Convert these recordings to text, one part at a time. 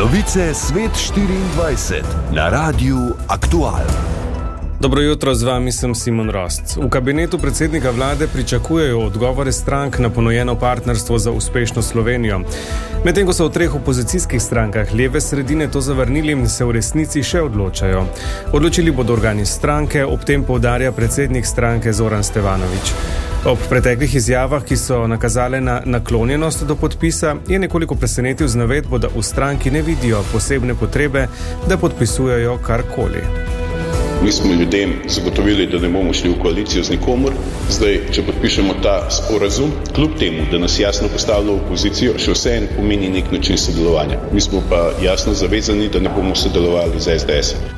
Novice Svet 24 na Radiu Aktual. Dobro jutro, z vami sem Simon Rost. V kabinetu predsednika vlade pričakujejo odgovore strank na ponujeno partnerstvo za uspešno Slovenijo. Medtem ko so v treh opozicijskih strankah leve sredine to zavrnili, se v resnici še odločajo. Odločili bodo organi stranke, ob tem poudarja predsednik stranke Zoran Stevanović. Ob preteklih izjavah, ki so nakazale na naklonjenost do podpisa, je nekoliko presenetil z navedbo, da v stranki ne vidijo posebne potrebe, da podpisujejo karkoli. Mi smo ljudem zagotovili, da ne bomo šli v koalicijo z nikomor. Zdaj, če podpišemo ta sporazum, kljub temu, da nas jasno postavlja v opozicijo, še vseeno pomeni nek način sodelovanja. Mi smo pa jasno zavezani, da ne bomo sodelovali z SDS-em.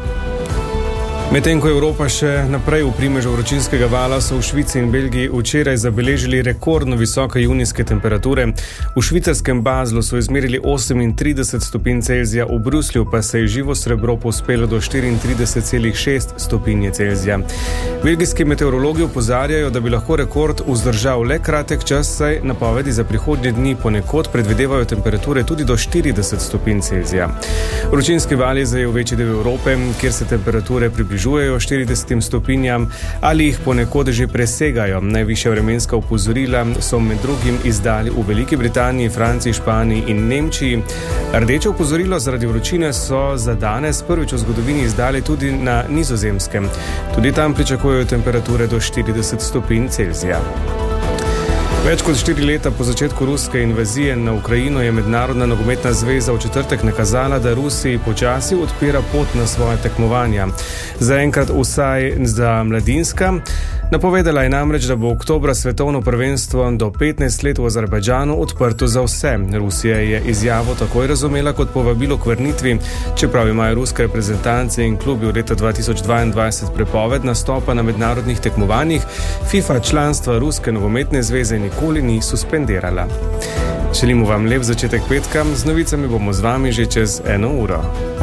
Medtem ko Evropa še naprej v primežu vročinskega vala, so v Švici in Belgiji včeraj zabeležili rekordno visoke junijske temperature. V švicarskem Baslu so izmerili 38 stopinj Celzija, v Bruslju pa se je živo srebro povzpelo do 34,6 stopinje Celzija. Belgijski meteorologi opozarjajo, da bi lahko rekord vzdržal le kratek čas, saj napovedi za prihodnje dni ponekod predvidevajo temperature tudi do 40 stopinj Celzija. Vročinski val je zajel večji del Evrope, kjer se temperature približujejo 40 stopinjam ali jih ponekod že presegajo. Najvišja vremenska opozorila so med drugim izdali v Veliki Britaniji, Franciji, Španiji in Nemčiji. Rdeče opozorilo zaradi vročine so za danes prvič v zgodovini izdali tudi na Nizozemskem. Tudi tam pričakujejo temperature do 40 stopinj Celzija. Več kot 4 leta po začetku ruske invazije na Ukrajino je Mednarodna nogometna zveza v četrtek nakazala, da Rusiji počasi odpira pot na svoje tekmovanja. Zaenkrat vsaj za mladinska. Napovedala je namreč, da bo oktobra svetovno prvenstvo do 15 let v Azerbajdžanu odprto za vse. Rusija je izjavo takoj razumela kot povabilo k vrnitvi, čeprav imajo ruske reprezentance in klubi od leta 2022 prepoved nastopa na mednarodnih tekmovanjih, FIFA članstva Ruske nogometne zveze nikoli ni suspendirala. Želimo vam lep začetek petka, z novicami bomo z vami že čez 1 uro.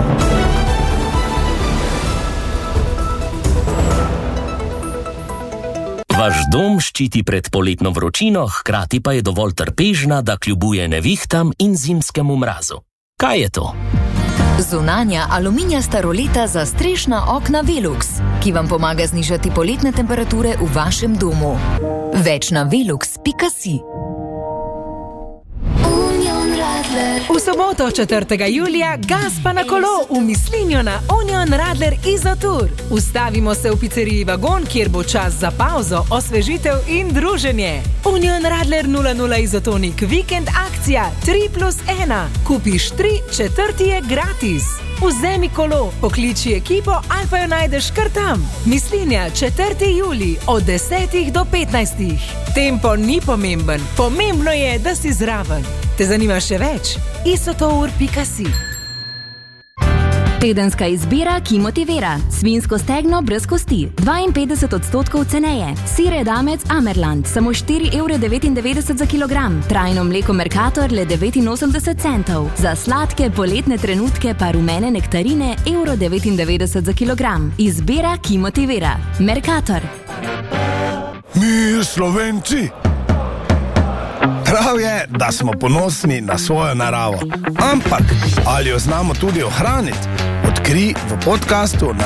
Vaš dom ščiti pred poletno vročino, hkrati pa je dovolj trpežna, da kljubuje nevihtam in zimskemu mrazu. Kaj je to? Zunanja aluminijasta roleta za strešna okna Velux, ki vam pomaga znižati poletne temperature v vašem domu. Več na velux.si. V soboto 4. julija gas pa na kolo v Mislinjo na Union Radler Izotur. Ustavimo se v pizzeriji Vagon, kjer bo čas za pauzo, osvežitev in druženje. Union Radler 00 Izotonik vikend akcija 3+1. Kupiš 3, 4 je gratis. Vzemi kolo, pokliči ekipo ali pa jo najdeš kar tam. Mislinja 4. julij od 10 do 15. Tempo ni pomemben, pomembno je, da si zraven. Te zanima še več? isotour.si. Tedenska izbira, ki motivira. Svinjsko stegno brez kosti, 52% ceneje. Sir edamec Amerland, samo 4,99 € za kilogram. Trajno mleko Mercator le 89 centov. Za sladke poletne trenutke pa rumene nektarine €1,99 za kilogram. Izbira, ki motivira. Mercator. Mi Slovenci! Prav je, da smo ponosni na svojo naravo. Ampak, ali jo znamo tudi ohraniti? Odkrij v podcastu na